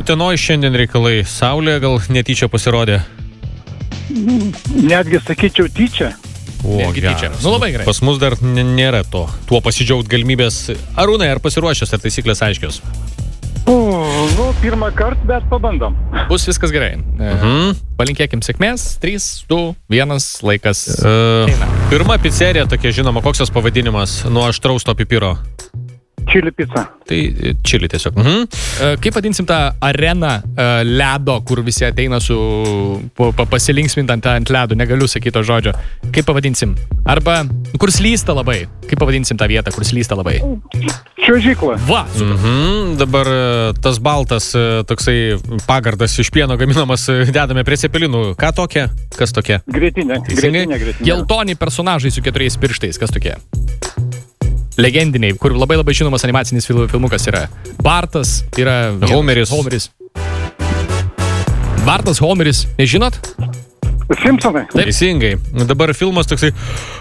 Utenoj šiandien reikalai? Saulė gal netyčia pasirodė? Netgi sakyčiau tyčia. Netgi tyčia. Nu, labai gerai. Pas mus dar nėra to. Tuo pasidžiaugt galimybės. Arūnai, ar pasiruošęs, ar taisyklės aiškios? Pirmą kartą, bet pabandom. Bus viskas gerai. Palinkėkim sėkmės. 3, 2, 1, laikas. Pirma pizzerija tokia žinoma, koks jos pavadinimas nuo aštraus to pipiro? Čili pica. Tai čili tiesiog. Kaip vadinsim tą areną ledo, kur visi ateina su pasilinksmint ant ledo, negaliu sakyti to žodžio. Kaip pavadinsim? Arba kur slysta labai. Kaip pavadinsim tą vietą, kur slysta labai? Čiuožykla. Va, super. Dabar tas baltas toksai pagardas iš pieno gaminamas dedame prie cepelinų. Ką tokia? Kas tokia? Grietinė. Geltoni personažai su 4 pirštais. Kas tokie? Legendiniai, kur labai labai žinomas animacinis filmukas yra. Bartas yra... Homeris. Bartas, Homeris. Nežinot? Simpsonai. Teisingai. Dabar filmas toksai...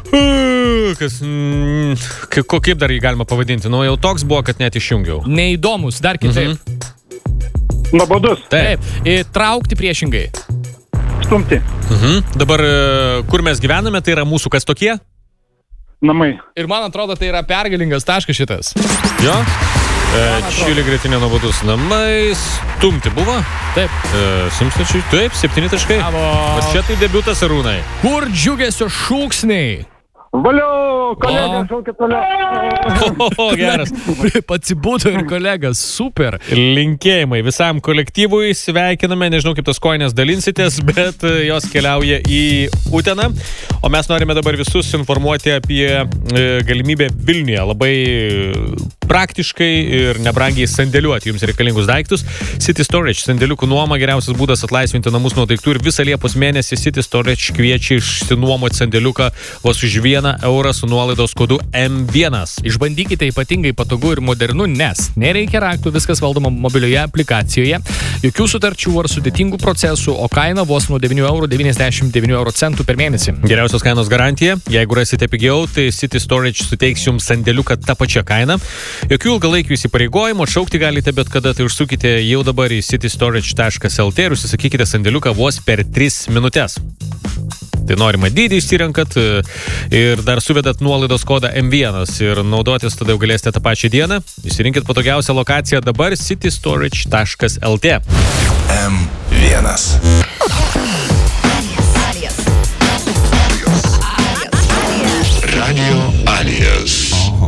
Kaip dar jį galima pavadinti? Nu, jau toks buvo, kad net išjungiau. Neįdomus, dar kitaip. Nuobodus. Taip. Traukti priešingai. Stumti. Dabar, kur mes gyvename, tai yra mūsų kas tokie? Namai. Ir man atrodo, tai yra pergalingas taškas šitas. Jo? Čili grietinė nuobodus namai. Stumti buvo? Taip. Simstačiai? Taip, 7 taškai. Vas čia tai debiutas, Arūnai. Kur džiugesio šūksniai? Valio, kolega, šaukit toliau. Geras. Patsibūdo ir kolegas, super. Linkėjimai visam kolektyvui, sveikiname, nežinau kaip tas kojines dalinsitės, bet jos keliauja į Uteną. O mes norime dabar visus informuoti apie galimybę Vilniuje labai praktiškai ir nebrangiai sandėliuoti jums reikalingus daiktus. City Storage sandėliukų nuoma geriausias būdas atlaisvinti namus nuo daiktų ir visą Liepos mėnesį City Storage kviečia išsinuomoti sandėliuką vos už 1 eurą su nuolaidos kodu M1. Išbandykite ypatingai patogu ir modernu, nes nereikia raktų, viskas valdoma mobilioje aplikacijoje, jokių sutarčių ar sudėtingų procesų, o kaina vos nuo 9,99 € per mėnesį. Geriausios kainos garantija. Jeigu rasite pigiau, tai City Storage suteiks jums sandėliuką tą pačią kainą. Jokių ilgalaikių įsipareigojimų, atšaukti galite bet kada, tai užsukite jau dabar į citystorage.lt ir užsisakykite sandėliuką vos per 3 minutės. Tai norima dydį išsirenkat ir dar suvedat nuolaidos kodą M1 ir naudotis tada jau galėsite tą pačią dieną. Išsirinkit patogiausią lokaciją dabar citystorage.lt. M1. Radio Alias.